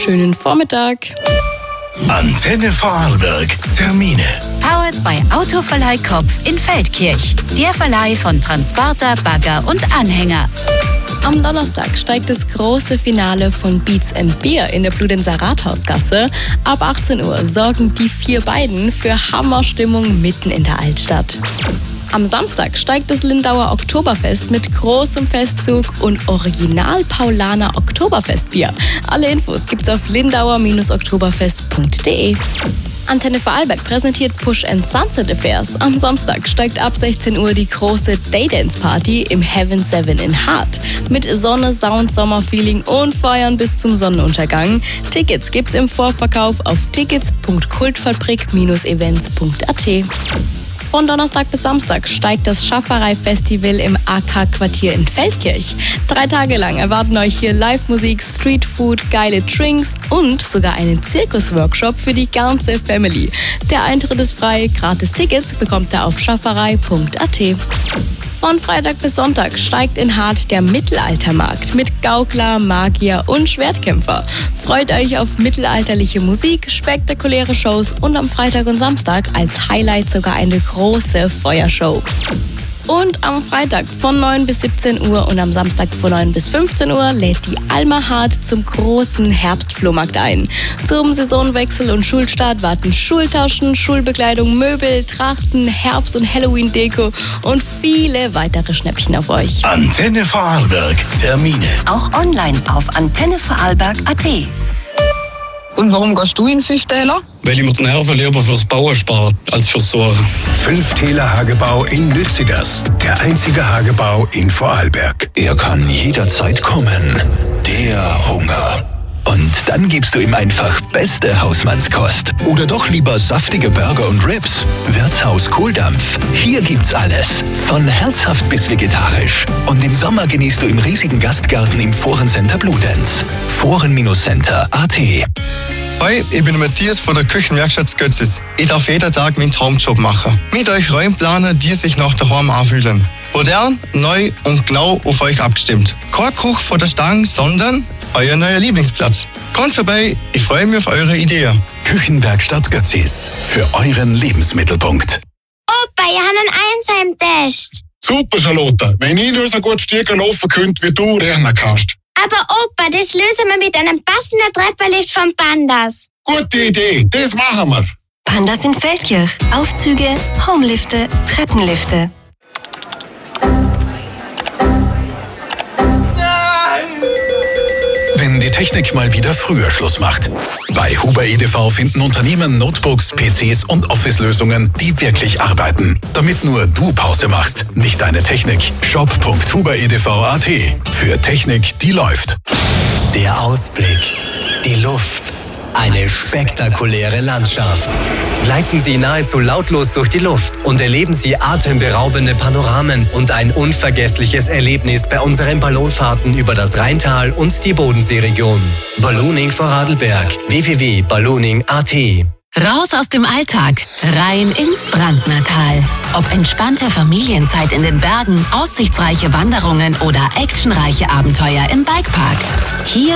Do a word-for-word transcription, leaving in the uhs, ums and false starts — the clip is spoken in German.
schönen Vormittag. Antenne Vorarlberg. Termine. Powered by Autoverleih Kopf in Feldkirch. Der Verleih von Transporter, Bagger und Anhänger. Am Donnerstag steigt das große Finale von Beats and Beer in der Bludenser Rathausgasse. Ab achtzehn Uhr sorgen die vier beiden für Hammerstimmung mitten in der Altstadt. Am Samstag steigt das Lindauer Oktoberfest mit großem Festzug und Original Paulaner Oktoberfestbier. Alle Infos gibt's auf lindauer oktoberfest punkt de. Antenne Vorarlberg präsentiert Push and Sunset Affairs. Am Samstag steigt ab sechzehn Uhr die große Daydance Party im Heaven seven in Hart. Mit Sonne, Sound, Sommerfeeling und Feiern bis zum Sonnenuntergang. Tickets gibt's im Vorverkauf auf tickets punkt kultfabrik dash events punkt at. Von Donnerstag bis Samstag steigt das Schafferei-Festival im A K-Quartier in Feldkirch. Drei Tage lang erwarten euch hier Live-Musik, Streetfood, geile Drinks und sogar einen Zirkus-Workshop für die ganze Family. Der Eintritt ist frei, gratis Tickets bekommt ihr auf schafferei punkt at. Von Freitag bis Sonntag steigt in Hart der Mittelaltermarkt mit Gaukler, Magier und Schwertkämpfer. Freut euch auf mittelalterliche Musik, spektakuläre Shows und am Freitag und Samstag als Highlight sogar eine große Feuershow. Und am Freitag von neun bis siebzehn Uhr und am Samstag von neun bis fünfzehn Uhr lädt die Alma Hart zum großen Herbstflohmarkt ein. Zum Saisonwechsel und Schulstart warten Schultaschen, Schulbekleidung, Möbel, Trachten, Herbst- und Halloween-Deko und viele weitere Schnäppchen auf euch. Antenne Vorarlberg. Termine. Auch online auf antenne vorarlberg punkt at. Und warum gehst du in Fünftäler? Weil ich mir die Nerven lieber fürs Bauen spare, als fürs Sorgen. Fünftäler Hagebau in Lützigers. Der einzige Hagebau in Vorarlberg. Er kann jederzeit kommen. Der Hunger. Und dann gibst du ihm einfach beste Hausmannskost. Oder doch lieber saftige Burger und Ribs. Wirtshaus Kohldampf. Hier gibt's alles. Von herzhaft bis vegetarisch. Und im Sommer genießt du im riesigen Gastgarten im Forencenter Bludenz. foren Center punkt at. Hi, ich bin Matthias von der Küchenwerkstatt Götzis. Ich darf jeden Tag meinen Traumjob machen. Mit euch Räumplaner, die sich nach daheim anfühlen. Modern, neu und genau auf euch abgestimmt. Kein Koch von der Stange, sondern euer neuer Lieblingsplatz. Kommt vorbei, ich freue mich auf eure Idee. Küchenwerkstatt Götzis. Für euren Lebensmittelpunkt. Opa, ich habe einen Einser-Test. Super, Charlotte. Wenn ich nur so gut Stiegen laufen könnte, wie du lernen kannst. Aber Opa, das lösen wir mit einem passenden Treppenlift von Pandas. Gute Idee, das machen wir. Pandas in Feldkirch. Aufzüge, Homelifte, Treppenlifte. Wenn die Technik mal wieder früher Schluss macht. Bei Huber E D V finden Unternehmen Notebooks, P Cs und Office-Lösungen, die wirklich arbeiten. Damit nur du Pause machst, nicht deine Technik. shop punkt huber e d v punkt at. Für Technik, die läuft. Der Ausblick, die Luft, eine spektakuläre Landschaft. Gleiten Sie nahezu lautlos durch die Luft und erleben Sie atemberaubende Panoramen und ein unvergessliches Erlebnis bei unseren Ballonfahrten über das Rheintal und die Bodenseeregion. Ballooning Vorarlberg. w w w punkt ballooning punkt at. Raus aus dem Alltag, rein ins Brandnertal. Ob entspannte Familienzeit in den Bergen, aussichtsreiche Wanderungen oder actionreiche Abenteuer im Bikepark. Hier